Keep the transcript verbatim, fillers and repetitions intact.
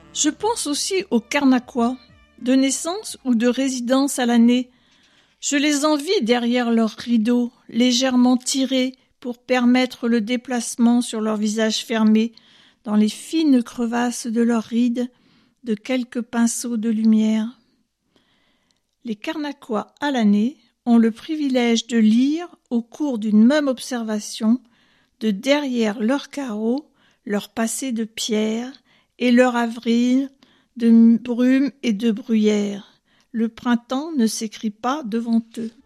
Je pense aussi aux Carnaquois, de naissance ou de résidence à l'année. Je les envie derrière leurs rideaux, légèrement tirés pour permettre le déplacement sur leur visage fermé, dans les fines crevasses de leurs rides, de quelques pinceaux de lumière. Les Carnaquois à l'année ont le privilège de lire, au cours d'une même observation, de derrière leurs carreaux, leur passé de pierre et leur avril de brume et de bruyère. Le printemps ne s'écrit pas devant eux.